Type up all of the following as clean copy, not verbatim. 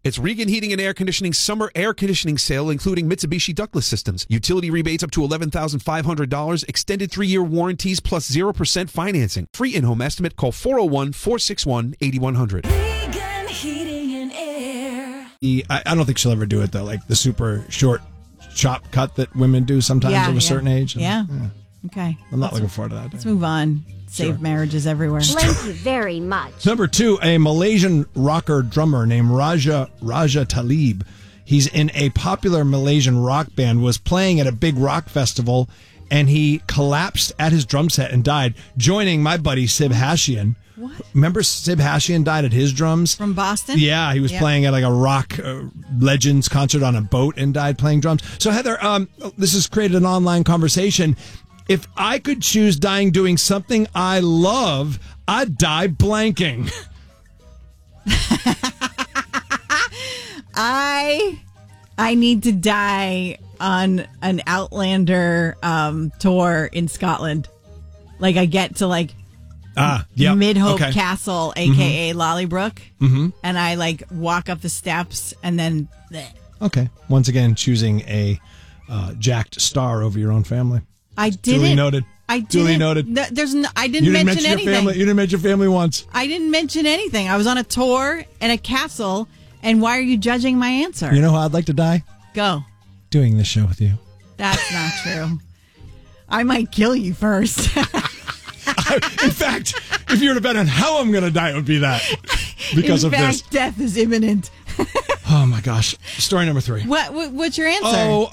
It's Regan Heating and Air Conditioning Summer Air Conditioning Sale, including Mitsubishi ductless systems. Utility rebates up to $11,500. Extended 3-year warranties plus 0% financing. Free in-home estimate. Call 401-461-8100. Regan Heating and Air. I don't think she'll ever do it, though, like the super short chop cut that women do sometimes of a certain age. Yeah. Okay. I'm not looking forward to that. Let's move on. Save marriages everywhere. Thank you very much. Number 2, a Malaysian rocker drummer named Raja Talib. He's in a popular Malaysian rock band, was playing at a big rock festival, and he collapsed at his drum set and died, joining my buddy Sib Hashian. What? Remember Sib Hashian died at his drums? From Boston? Yeah, he was playing at like a rock legends concert on a boat and died playing drums. So Heather, this has created an online conversation. If I could choose dying doing something I love, I'd die blanking. I need to die on an Outlander tour in Scotland. Like I get to Midhope Castle, aka Lollybrook, and I like walk up the steps and then. Bleh. Okay, once again choosing a jacked star over your own family. I didn't. Duly noted. I didn't. Duly noted. I didn't mention anything. Your family. You didn't mention your family once. I didn't mention anything. I was on a tour in a castle, and why are you judging my answer? You know how I'd like to die? Go. Doing this show with you. That's not true. I might kill you first. In fact, if you were to bet on how I'm going to die, it would be that. Because of this. In fact, death is imminent. Oh, my gosh. Story number 3. What's your answer?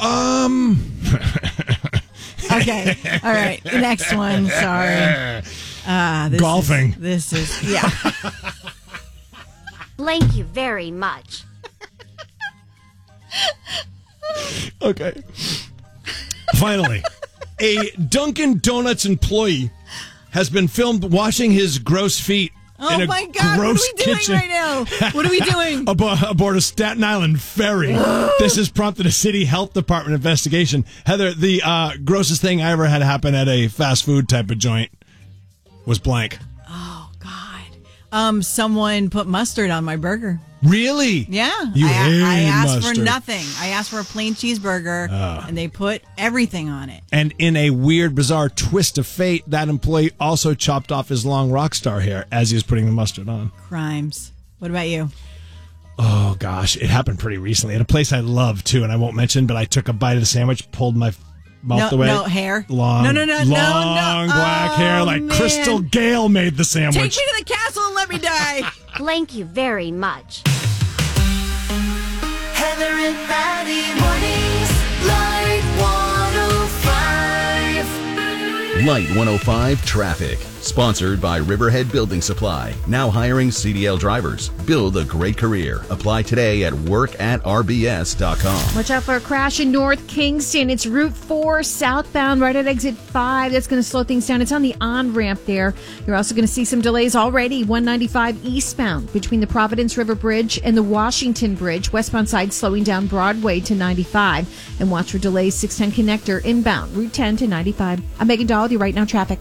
Okay. All right. The next one. Sorry. Golfing. This is. Thank you very much. Okay. Finally, a Dunkin' Donuts employee has been filmed washing his gross feet. Oh my God! What are we doing right now? What are we doing? Aboard a Staten Island ferry. This has prompted a city health department investigation. Heather, the grossest thing I ever had happen at a fast food type of joint was blank. Oh God! Someone put mustard on my burger. Really? Yeah. I asked mustard. for nothing. I asked for a plain cheeseburger, and they put everything on it. And in a weird, bizarre twist of fate, that employee also chopped off his long rock star hair as he was putting the mustard on. Crimes. What about you? Oh, gosh. It happened pretty recently at a place I love, too, and I won't mention, but I took a bite of the sandwich, pulled my mouth away. No, hair. Long, No, long black hair, like man. Crystal Gale made the sandwich. Take me to the castle and let me die. Thank you very much. Heather and Patty mornings, Light 105. Light 105 Traffic. Sponsored by Riverhead Building Supply. Now hiring CDL drivers. Build a great career. Apply today at work@rbs.com. Watch out for a crash in North Kingston. It's Route 4 southbound right at exit 5. That's going to slow things down. It's on the on-ramp there. You're also going to see some delays already. 195 eastbound between the Providence River Bridge and the Washington Bridge. Westbound side slowing down Broadway to 95. And watch for delays 610 connector inbound Route 10 to 95. I'm Megan Dahl with you right now. Traffic.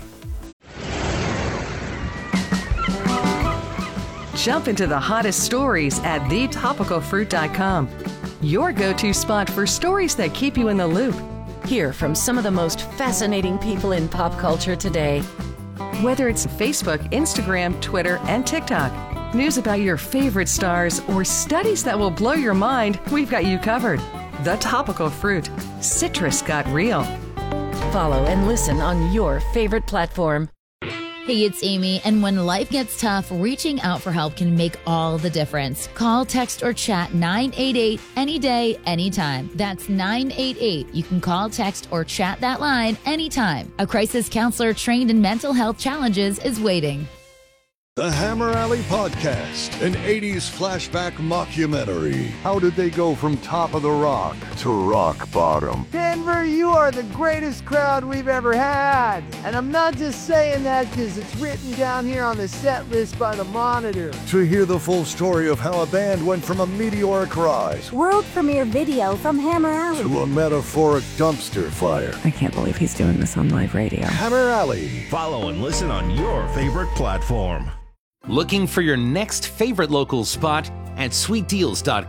Jump into the hottest stories at thetopicalfruit.com. Your go-to spot for stories that keep you in the loop. Hear from some of the most fascinating people in pop culture today. Whether it's Facebook, Instagram, Twitter, and TikTok. News about your favorite stars or studies that will blow your mind, we've got you covered. The Topical Fruit. Citrus got real. Follow and listen on your favorite platform. Hey, it's Amy, and when life gets tough, reaching out for help can make all the difference. Call, text, or chat 988 any day, anytime. That's 988. You can call, text, or chat that line anytime. A crisis counselor trained in mental health challenges is waiting. The Hammer Alley Podcast, an 80s flashback mockumentary. How did they go from top of the rock to rock bottom? Denver, you are the greatest crowd we've ever had. And I'm not just saying that because it's written down here on the set list by the Monitor. To hear the full story of how a band went from a meteoric rise, world premiere video from Hammer Alley, to a metaphoric dumpster fire. I can't believe he's doing this on live radio. Hammer Alley. Follow and listen on your favorite platform. Looking for your next favorite local spot? At sweetdeals.com.